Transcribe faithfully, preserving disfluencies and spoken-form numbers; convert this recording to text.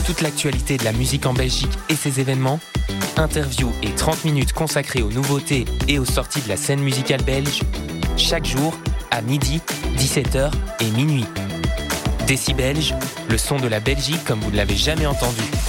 toute l'actualité de la musique en Belgique et ses événements, interviews et trente minutes consacrées aux nouveautés et aux sorties de la scène musicale belge, chaque jour à midi, dix-sept heures et minuit. Décibelge, le son de la Belgique comme vous ne l'avez jamais entendu.